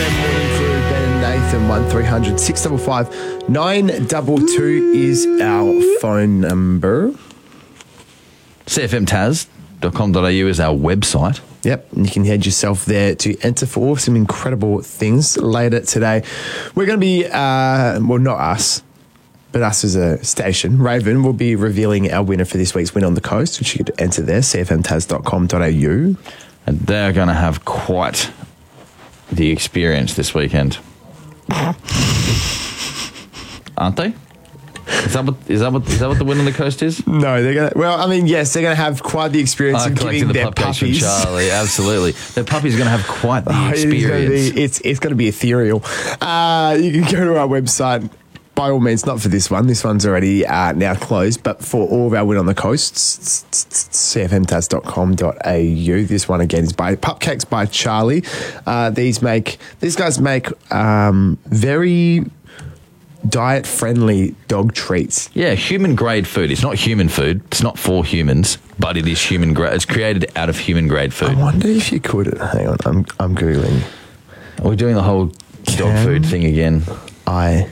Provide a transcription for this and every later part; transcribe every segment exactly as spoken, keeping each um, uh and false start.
M morning crew, Ben and Nathan, one three hundred six five five nine two two is our phone number. C F M Taz dot com dot a u is our website. Yep, and you can head yourself there to enter for some incredible things later today. We're going to be, uh, well, not us, but us as a station. Raven will be revealing our winner for this week's Win on the Coast, which you could enter there, C F M Taz dot com dot a u. And they're going to have quite the experience this weekend. Aren't they? Is that what is that what is that what the Win on the Coast is? No, they're gonna. Well, I mean, yes, they're gonna have quite the experience Oh, of collecting giving the their pupcakes from puppies. Charlie, absolutely. Their puppy's going to have quite the Oh, it is gonna experience. be- it's it's going to be ethereal. Uh, you can go to our website. By all means, not for this one. This one's already uh, now closed. But for all of our Win on the Coasts, C F M Taz dot com dot a u. This one again is by Pupcakes by Charlie. Uh, these make these guys make um, very diet friendly dog treats. Yeah, human grade food. It's not human food. It's not for humans, but it is human grade. It's created out of human grade I food. wonder if you could. Hang on, I'm I'm googling. Are we doing the whole dog Can food thing again? I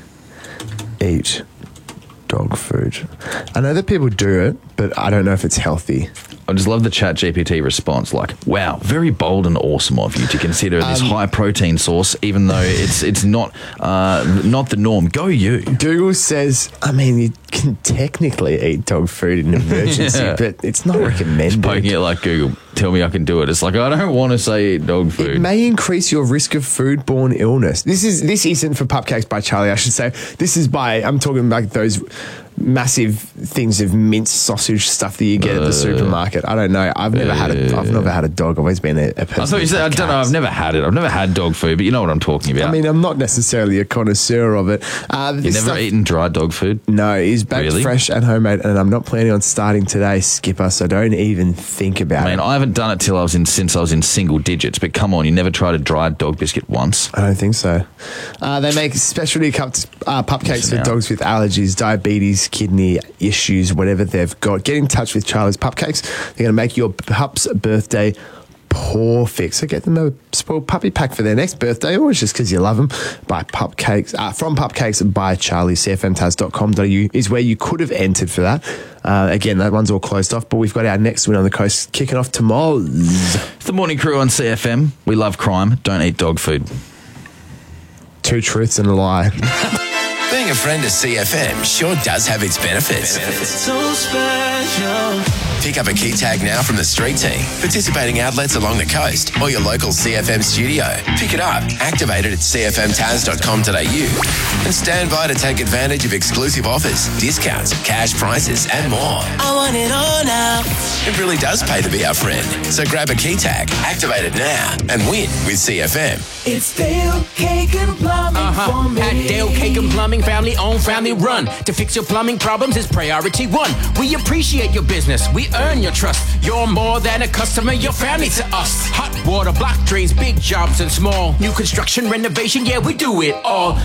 eat dog food. I know that people do it, but I don't know if it's healthy. I just love the Chat G P T response. Like, wow, very bold and awesome of you to consider this Um, high protein source, even though it's it's not uh, not the norm. Go you. Google says, I mean, you can technically eat dog food in an emergency, Yeah. but it's not recommended. Poking it like Google. Tell me I can do it. It's like, I don't want to say eat dog food. It may increase your risk of foodborne illness. This is this isn't for Pupcakes by Charlie, I should say. This is by, I'm talking about those massive things of minced sausage stuff that you get at the supermarket. I don't know. I've never had a I've never had a dog. I've always been a, a person. I thought you said, I don't know, I've never had it. I've never had dog food, but you know what I'm talking about. I mean, I'm not necessarily a connoisseur of it. Uh, You've this never stuff- eaten dry dog food? No, it's baked Really? fresh and homemade, and I'm not planning on starting today, Skipper, so don't even think about Man, it. I haven't done it till I was in since I was in single digits, but come on, you never tried a dried dog biscuit once? I don't think so. Uh, they make specialty cups, uh, pupcakes for Listen out. dogs with allergies, diabetes, kidney issues, whatever they've got. Get in touch with Charlie's Pupcakes. They're going to make your pup's birthday perfect. So get them a spoiled puppy pack for their next birthday, or it's just because you love them. By Pupcakes, uh, from Pupcakes by Charlie. C F M Taz dot com dot a u is where you could have entered for that. Uh, again, that one's all closed off, but we've got our next Win on the Coast kicking off tomorrow. It's the morning crew on C F M. We love crime. Don't eat dog food. Two truths and a lie. Being a friend of C F M sure does have its benefits. So special. Pick up a key tag now from the street team, participating outlets along the coast, or your local C F M studio. Pick it up, activate it at C F M Taz dot com dot a u, and stand by to take advantage of exclusive offers, discounts, cash prices, and more. I want it all now. It really does pay to be our friend. So grab a key tag, activate it now, and win with C F M. It's Dale Cake and Plumbing Uh-huh. for me. At Dale Cake and Plumbing, family owned, family run. To fix your plumbing problems is priority one. We appreciate your business. We earn your trust. You're more than a customer. You're family to us. Hot water, block drains, big jobs and small. New construction, renovation, yeah, we do it all.